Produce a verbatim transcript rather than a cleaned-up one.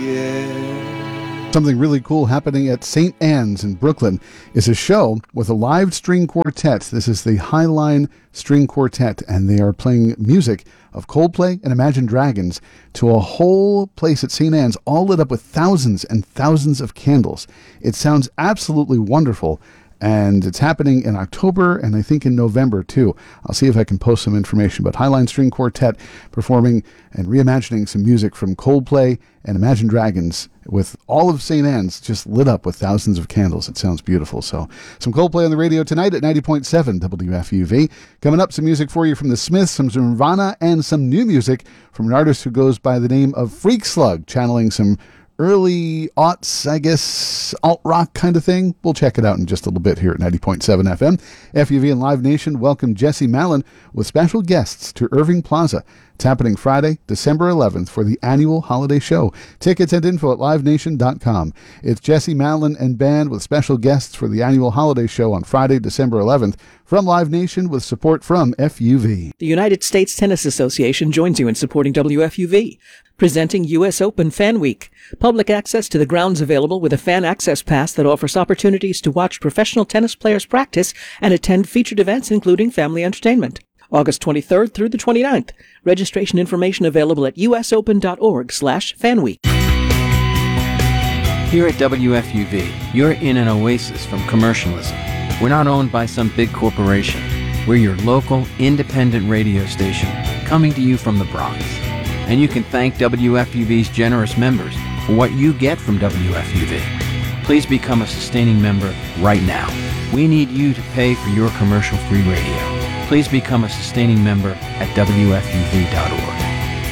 yeah. Something really cool happening at Saint Anne's in Brooklyn is a show with a live string quartet. This is the Highline String Quartet, and they are playing music of Coldplay and Imagine Dragons to a whole place at Saint Anne's, all lit up with thousands and thousands of candles. It sounds absolutely wonderful. And it's happening in October and I think in November too. I'll see if I can post some information. But Highline String Quartet performing and reimagining some music from Coldplay and Imagine Dragons with all of Saint Anne's just lit up with thousands of candles. It sounds beautiful. So some Coldplay on the radio tonight at ninety point seven W F U V. Coming up, some music for you from the Smiths, some Nirvana, and some new music from an artist who goes by the name of Freak Slug, channeling some early aughts, I guess, alt-rock kind of thing. We'll check it out in just a little bit here at ninety point seven F M. F U V and Live Nation welcome Jesse Malin with special guests to Irving Plaza. It's happening Friday, December eleventh for the annual holiday show. Tickets and info at live nation dot com. It's Jesse Malin and band with special guests for the annual holiday show on Friday, December eleventh from Live Nation with support from F U V. The United States Tennis Association joins you in supporting W F U V. Presenting U S Open Fan Week. Public access to the grounds available with a fan access pass that offers opportunities to watch professional tennis players practice and attend featured events including family entertainment. August twenty-third through the twenty-ninth. Registration information available at usopen.org slash fanweek. Here at W F U V, you're in an oasis from commercialism. We're not owned by some big corporation. We're your local, independent radio station, coming to you from the Bronx. And you can thank W F U V's generous members for what you get from W F U V. Please become a sustaining member right now. We need you to pay for your commercial-free radio. Please become a sustaining member at W F U V dot org.